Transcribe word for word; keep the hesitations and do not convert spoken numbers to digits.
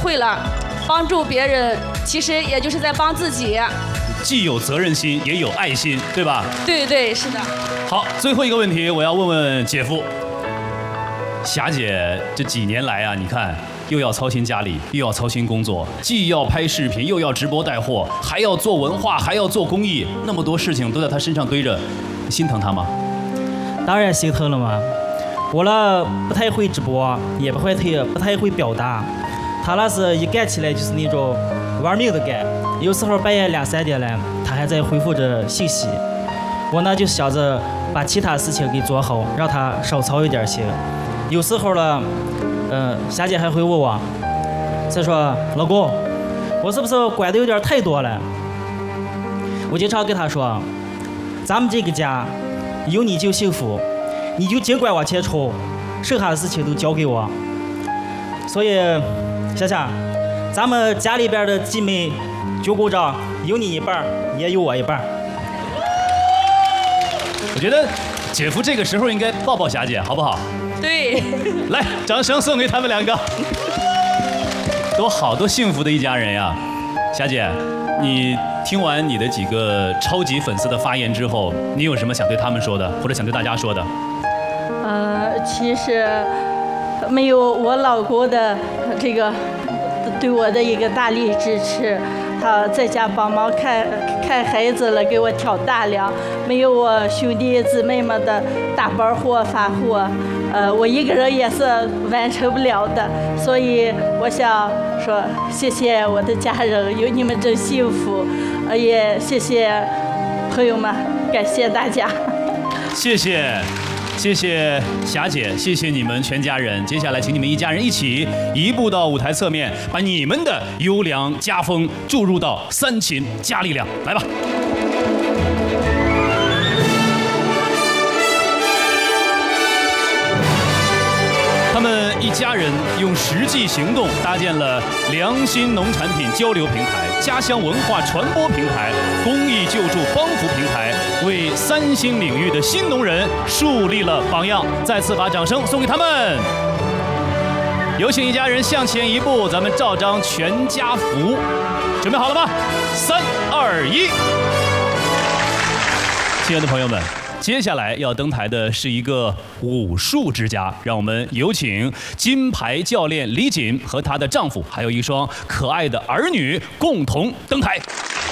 会了，帮助别人其实也就是在帮自己。 既有责任心，也有爱心，对吧？ 对对，是的。 好，最后一个问题，我要问问姐夫。霞姐这几年来啊，你看又要操心家里，又要操心工作，既要拍视频，又要直播带货，还要做文化，还要做公益，那么多事情都在她身上堆着，你心疼她吗？ 当然心疼了嘛。我呢不太会直播，也不会太不太会表达，他那是一干起来就是那种玩命的干，有时候半夜两三点了，他还在回复着信息。我呢就想着把其他事情给做好，让他少操一点心。有时候呢，嗯，霞姐还会问我，再说老公，我是不是管的有点太多了？我经常跟她说，咱们这个家有你就幸福，你就尽管往前冲，剩下的事情都交给我。所以，霞霞，咱们家里边的集美九宫章有你一半，也有我一半。 我觉得姐夫这个时候应该抱抱霞姐，好不好？ 对， 来，掌声送给他们两个，多好多幸福的一家人呀！霞姐，你听完你的几个超级粉丝的发言之后，你有什么想对他们说的，或者想对大家说的？ 呃，其实没有我老公的这个对我的一个大力支持，他在家帮忙看看孩子了，给我挑大梁，没有我兄弟姊妹们的打包货发货，呃，我一个人也是完成不了的，所以我想说，谢谢我的家人，有你们真幸福，呃，也谢谢朋友们，感谢大家， 谢谢。谢谢霞姐，谢谢你们全家人。接下来，请你们一家人一起移步到舞台侧面，把你们的优良家风注入到三秦加力量，来吧！他们一家人用实际行动搭建了良心农产品交流平台、家乡文化传播平台、公益救助帮扶平台，为三星领域的新农人树立了榜样。再次把掌声送给他们。有请一家人向前一步，咱们照张全家福。准备好了吗？三、二、一。亲爱的朋友们，接下来要登台的是一个武术之家，让我们有请金牌教练李锦和她的丈夫，还有一双可爱的儿女共同登台。